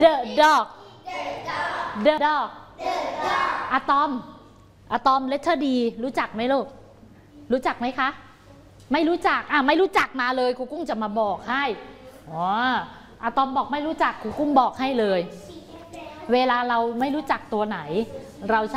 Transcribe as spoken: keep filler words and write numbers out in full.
the dog the dog อะตอมอะตอม letter D รู้จักไหมลูกรู้จักไหมคะไม่รู้จักอ่ะไม่รู้จักมาเลยครูกุ้งจะมาบอกให้อ๋ออะตอมบอกไม่รู้จักครูกุ้งบอกให้เลยเวลาเราไม่รู้จักตัวไหนเรา